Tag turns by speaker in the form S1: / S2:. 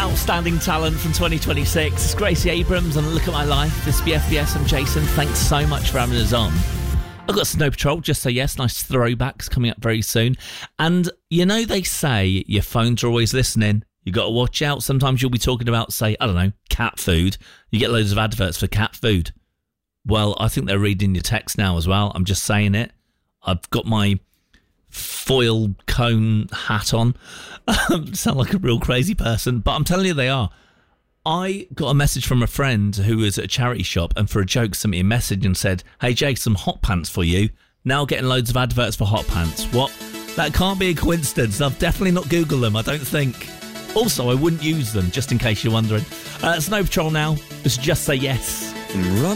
S1: outstanding talent from 2026. It's Gracie Abrams and Look at My Life. This is BFBS. I'm Jason. Thanks so much for having us on. I've got Snow Patrol, Just Say Yes, nice throwbacks coming up very soon. And you know they say your phones are always listening. You got to watch out. Sometimes you'll be talking about, say, I don't know, cat food. You get loads of adverts for cat food. Well, I think they're reading your text now as well. I'm just saying it. I've got my foil cone hat on. Sound like a real crazy person, but I'm telling you they are. I got a message from a friend who was at a charity shop and for a joke sent me a message and said, "Hey Jake, some hot pants for you." Now getting loads of adverts for hot pants. What? That can't be a coincidence. I've definitely not Googled them, I don't think. Also, I wouldn't use them, just in case you're wondering. Snow Patrol now. It's Just Say Yes.